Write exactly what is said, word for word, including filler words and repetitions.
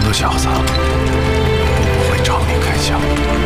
小子，我不会朝你开枪。